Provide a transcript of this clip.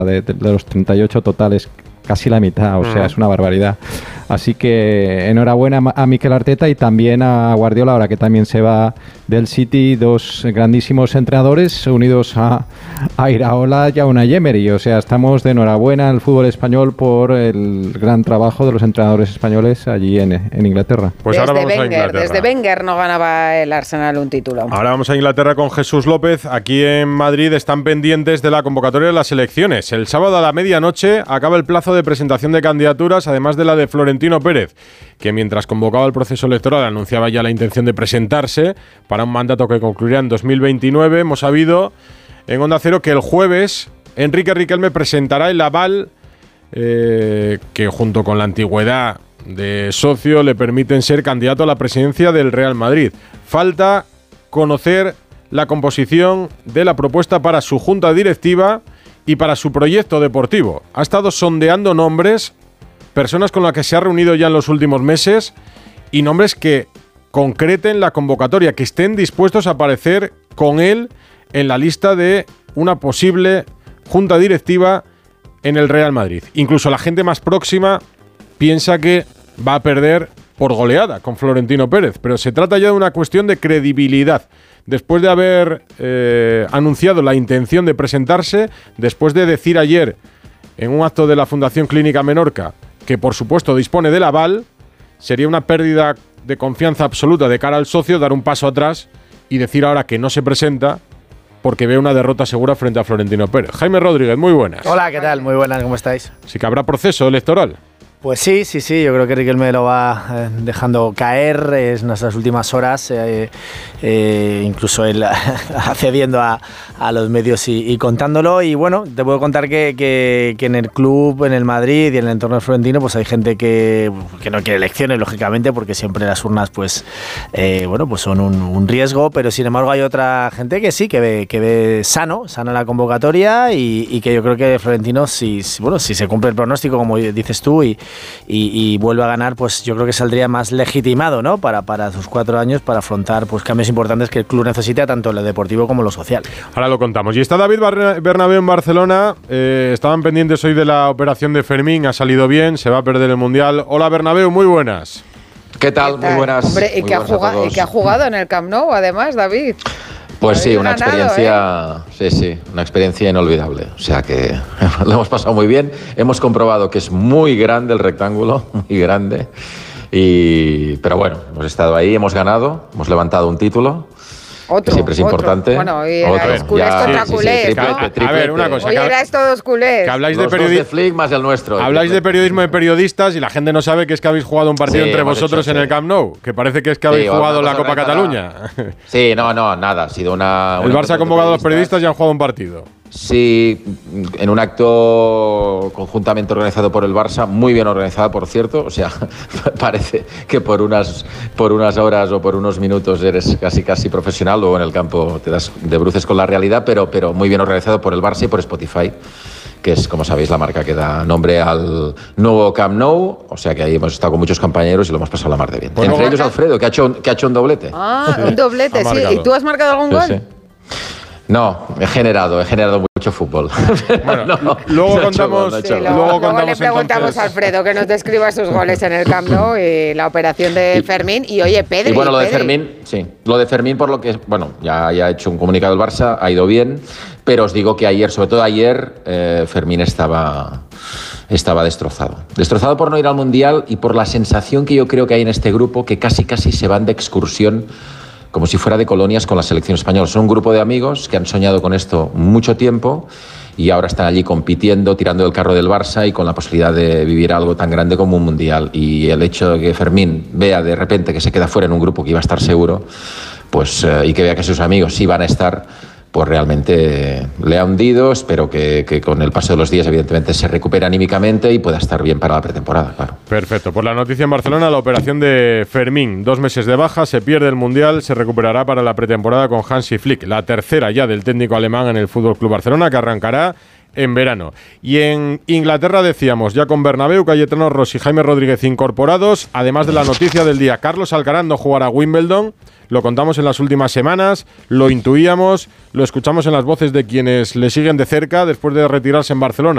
de los 38 totales, casi la mitad, o sea, es una barbaridad. Así que enhorabuena a Mikel Arteta y también a Guardiola, ahora que también se va del City, dos grandísimos entrenadores unidos a Iraola y a Unai Emery. O sea, estamos de enhorabuena al fútbol español por el gran trabajo de los entrenadores españoles allí en Inglaterra. Pues ahora vamos a Inglaterra. Desde Wenger no ganaba el Arsenal un título. Ahora vamos a Inglaterra con Jesús López. Aquí en Madrid están pendientes de la convocatoria de las elecciones. El sábado a la medianoche acaba el plazo de presentación de candidaturas, además de la de Florentino Pérez, que mientras convocaba el proceso electoral anunciaba ya la intención de presentarse para un mandato que concluirá en 2029. Hemos sabido en Onda Cero que el jueves Enrique Riquelme presentará el aval que junto con la antigüedad de socio le permiten ser candidato a la presidencia del Real Madrid. Falta conocer la composición de la propuesta para su junta directiva y para su proyecto deportivo. Ha estado sondeando nombres, personas con las que se ha reunido ya en los últimos meses y nombres que concreten la convocatoria, que estén dispuestos a aparecer con él en la lista de una posible junta directiva en el Real Madrid. Incluso la gente más próxima piensa que va a perder por goleada con Florentino Pérez, pero se trata ya de una cuestión de credibilidad. Después de haber anunciado la intención de presentarse, después de decir ayer en un acto de la Fundación Clínica Menorca que por supuesto dispone del aval, sería una pérdida de confianza absoluta de cara al socio dar un paso atrás y decir ahora que no se presenta porque ve una derrota segura frente a Florentino Pérez. Jaime Rodríguez, muy buenas. Hola, ¿qué tal? Muy buenas, ¿cómo estáis? Sí que habrá proceso electoral. Pues sí, yo creo que Riquelme lo va dejando caer en nuestras últimas horas, incluso él accediendo a los medios y contándolo. Y bueno, te puedo contar que en el club, en el Madrid y en el entorno de Florentino, pues hay gente que no quiere elecciones, lógicamente, porque siempre las urnas pues son un riesgo, pero sin embargo hay otra gente que sí, que ve sano la convocatoria y que yo creo que Florentino, si se cumple el pronóstico, como dices tú, y vuelve a ganar, pues yo creo que saldría más legitimado, ¿no? Para sus 4 años, para afrontar pues cambios importantes que el club necesita, tanto en lo deportivo como en lo social. Ahora lo contamos. Y está David Bernabéu en Barcelona. Estaban pendientes hoy de la operación de Fermín, ha salido bien, se va a perder el Mundial. Hola Bernabéu, muy buenas. ¿Qué tal? Muy buenas. Hombre, y que ha jugado en el Camp Nou, además, David. Pues sí, una experiencia, una experiencia inolvidable. O sea que lo hemos pasado muy bien. Hemos comprobado que es muy grande el rectángulo, muy grande. Pero bueno, hemos estado ahí, hemos ganado, hemos levantado un título. Otro, siempre es importante. Bueno, y erais culés contra culés, ¿no? A ver, una cosa. Hoy erais todos culés. Que habláis los de de Flick más el nuestro. Habláis de periodismo de periodistas y la gente no sabe que es que habéis jugado un partido entre vosotros en el Camp Nou. Que parece que es que habéis jugado la Copa Cataluña. Sí, no, nada. Ha sido una el Barça ha convocado a los periodistas y han jugado un partido. Sí, en un acto conjuntamente organizado por el Barça, muy bien organizado, por cierto. O sea, parece que por unas horas o por unos minutos eres casi profesional, luego en el campo te das de bruces con la realidad, pero muy bien organizado por el Barça y por Spotify, que es, como sabéis, la marca que da nombre al nuevo Camp Nou. O sea que ahí hemos estado con muchos compañeros y lo hemos pasado la mar de bien. Entre ellos Alfredo, que ha hecho un doblete. Un doblete, sí. ¿Y tú has marcado algún gol? Sí. No, he generado mucho fútbol. Bueno, luego contamos. Luego le preguntamos a Alfredo que nos describa sus goles en el Camp Nou y la operación de Fermín. Y oye, Pedri. Y bueno, lo de Fermín, por lo que, ya ha hecho un comunicado el Barça, ha ido bien, pero os digo que ayer, sobre todo ayer, Fermín estaba destrozado. Destrozado por no ir al Mundial y por la sensación que yo creo que hay en este grupo, que casi se van de excursión como si fuera de colonias con la selección española. Son un grupo de amigos que han soñado con esto mucho tiempo y ahora están allí compitiendo, tirando del carro del Barça y con la posibilidad de vivir algo tan grande como un Mundial. Y el hecho de que Fermín vea de repente que se queda fuera en un grupo que iba a estar seguro, pues y que vea que sus amigos sí van a estar, pues realmente le ha hundido. Espero que con el paso de los días, evidentemente, se recupere anímicamente y pueda estar bien para la pretemporada, claro. Perfecto. Pues la noticia en Barcelona, la operación de Fermín. 2 meses de baja, se pierde el Mundial, se recuperará para la pretemporada con Hansi Flick. La tercera ya del técnico alemán en el FC Barcelona, que arrancará en verano. Y en Inglaterra decíamos, ya con Bernabéu, Cayetano Rossi y Jaime Rodríguez incorporados, además de la noticia del día, Carlos Alcaraz no jugará a Wimbledon. Lo contamos en las últimas semanas, lo intuíamos, lo escuchamos en las voces de quienes le siguen de cerca después de retirarse en Barcelona.